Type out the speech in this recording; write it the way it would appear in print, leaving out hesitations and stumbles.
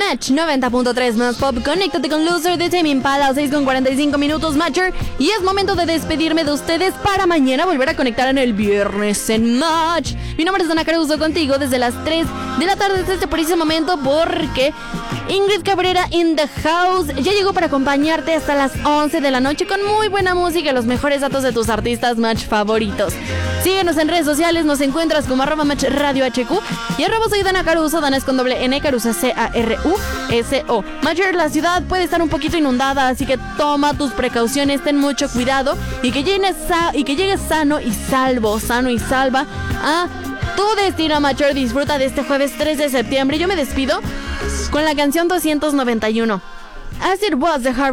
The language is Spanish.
Match 90.3 más pop. Conéctate con Loser de Tame Impala, 6:45 minutos, Matcher. Y es momento de despedirme de ustedes para mañana volver a conectar en el viernes en Match. Mi nombre es Dana Caruso, contigo desde las 3 de la tarde, desde este preciso momento, porque Ingrid Cabrera in the house ya llegó para acompañarte hasta las 11 de la noche con muy buena música y los mejores datos de tus artistas Match favoritos. Síguenos en redes sociales, nos encuentras como @Match Radio HQ y @soy Dana Caruso, Dana es con doble N, Caruso Caruso. Matcher, la ciudad puede estar un poquito inundada, así que toma tus precauciones, ten mucho cuidado y que llegues sano y salva a tu destino, Matcher. Disfruta de este jueves 3 de septiembre. Yo me despido con la canción 291, As It Was de Harvey